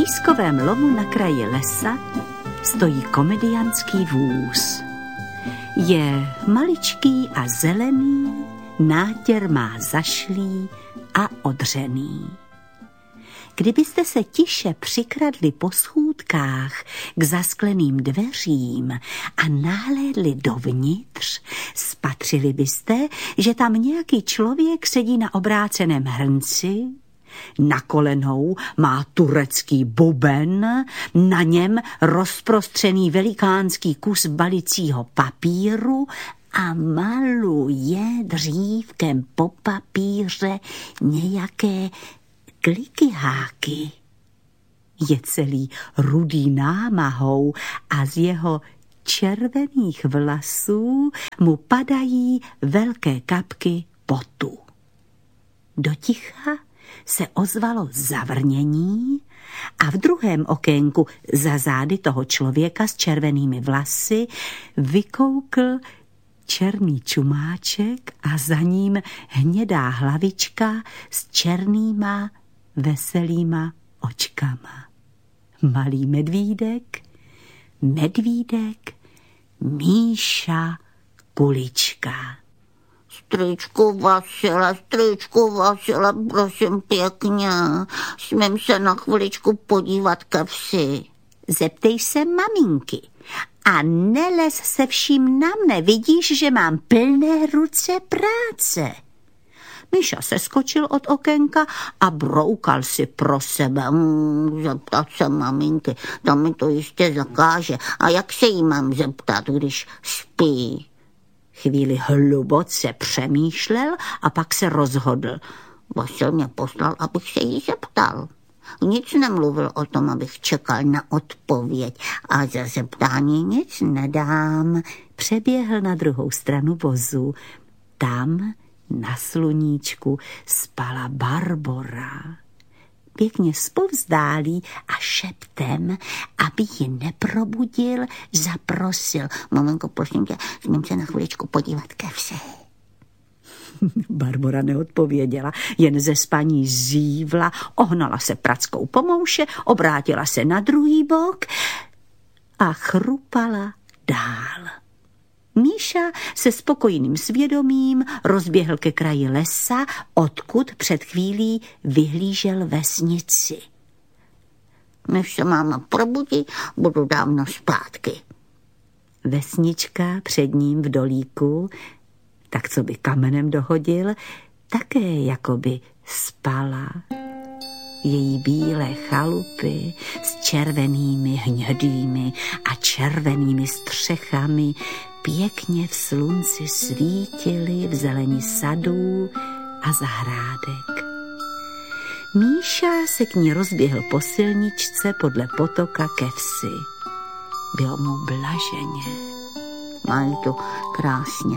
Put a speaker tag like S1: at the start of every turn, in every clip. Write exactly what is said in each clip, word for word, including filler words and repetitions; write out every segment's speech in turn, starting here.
S1: pískovém lomu na kraji lesa stojí komediantský vůz. Je maličký a zelený, nátěr má zašlý a odřený. Kdybyste se tiše přikradli po schůdkách k zaskleným dveřím a nahlédli dovnitř, spatřili byste, že tam nějaký člověk sedí na obráceném hrnci, na kolenou má turecký buben, na něm rozprostřený velikánský kus balicího papíru a maluje dřívkem po papíře nějaké klikyháky. Je celý rudý námahou a z jeho červených vlasů mu padají velké kapky potu. Do ticha se ozvalo zavrnění a v druhém okénku za zády toho člověka s červenými vlasy vykoukl černý čumáček a za ním hnědá hlavička s černýma veselýma očkama. Malý medvídek, medvídek, Míša Kulička.
S2: Strýčku Vasile, strýčku Vasile, prosím pěkně, smím se na chviličku podívat ke vsi.
S1: Zeptej se maminky a nelez se vším na mne, vidíš, že mám plné ruce práce. Míša se skočil od okénka a broukal si pro sebe.
S2: Hmm, zeptat se maminky, to mi to jistě zakáže. A jak se jí mám zeptat, když spí?
S1: Chvíli hluboce přemýšlel a pak se rozhodl.
S2: Vasil mě poslal, abych se jí zeptal. Nic nemluvil o tom, abych čekal na odpověď a za zeptání nic nedám.
S1: Přeběhl na druhou stranu vozu. Tam na sluníčku spala Barbora. Pěkně zpovzdálí a šeptem, aby ji neprobudil, zaprosil.
S2: Maminko, prosím tě, smím se na chviličku podívat ke vsi.
S1: Barbora neodpověděla, jen ze spaní zívla, ohnala se prackou po mouše, obrátila se na druhý bok a chrupala dál. Míša se spokojným svědomím rozběhl ke kraji lesa, odkud před chvílí vyhlížel vesnici.
S2: Než se máma probudí, budu dávno zpátky.
S1: Vesnička před ním v dolíku, tak co by kamenem dohodil, také jakoby spala. Její bílé chalupy s červenými, hnědými a červenými střechami pěkně v slunci svítily v zeleni sadů a zahrádek. Míša se k ní rozběhl po silničce podle potoka ke vsi. Bylo mu blaženě.
S2: Mají to krásně.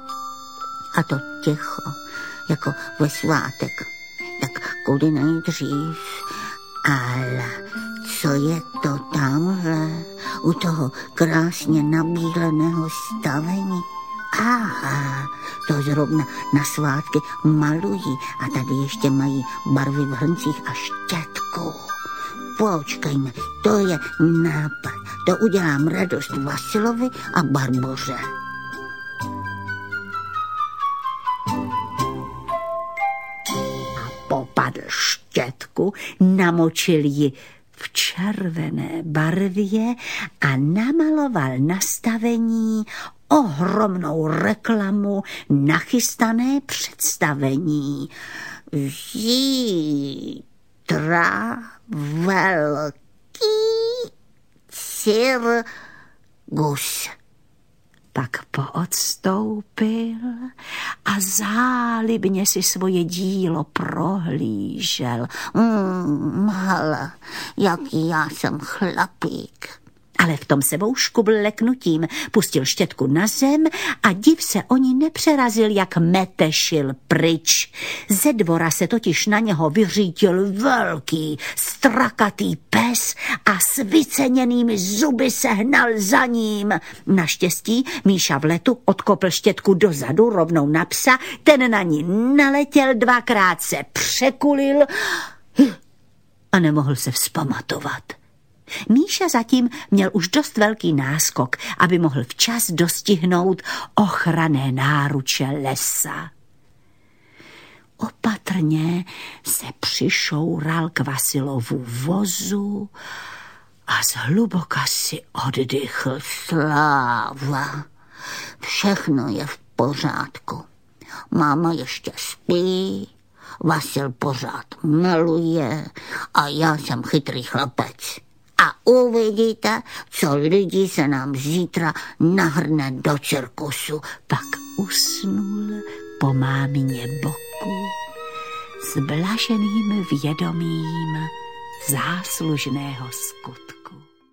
S2: A to ticho, jako ve svátek. Tak kudy nejdřív. Ale co je to tamhle u toho krásně nabíleného stavení? Aha, to zrovna na svátky malují a tady ještě mají barvy v hrncích a štětku. Počkejme, to je nápad. To udělám radost Vasilovi a Barboře.
S1: Popadl štětku, namočil ji v červené barvě a namaloval na stavení ohromnou reklamu nachystané představení. Zítra velký cirkus. Pak poodstoupil a zálibně si svoje dílo prohlížel.
S2: Mm, hele, jaký já jsem chlapík.
S1: Ale v tom sebou škubl leknutím, pustil štětku na zem a div se o ní nepřerazil, jak metešil pryč. Ze dvora se totiž na něho vyřítil velký, strakatý pes a s vyceněnými zuby se hnal za ním. Naštěstí Míša v letu odkopl štětku dozadu rovnou na psa, ten na ní naletěl, dvakrát se překulil a nemohl se vzpamatovat. Míša zatím měl už dost velký náskok, aby mohl včas dostihnout ochranné náruče lesa. Opatrně se přišoural k Vasilovu vozu a zhluboka si oddychl.
S2: Sláva, všechno je v pořádku. Máma ještě spí, Vasil pořád meluje a já jsem chytrý chlapec. A uvidíte, co lidí se nám zítra nahrne do cirkusu.
S1: Pak usnul po mámině boku s blaženým vědomím záslužného skutku.